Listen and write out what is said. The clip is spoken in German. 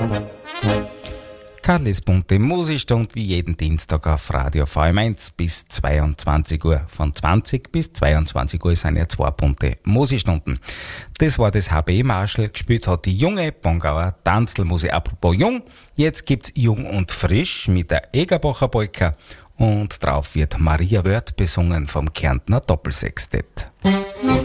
Karlis bunte Musikstunde wie jeden Dienstag auf Radio VM1 bis 22 Uhr. Von 20 bis 22 Uhr sind ja 2 bunte Musikstunden. Das war das HB-Marschall, gespielt hat die junge Bongauer Tanzlmusik. Apropos jung, jetzt gibt's Jung und Frisch mit der Egerbacher Polka und drauf wird Maria Wörth besungen vom Kärntner Doppelsextett.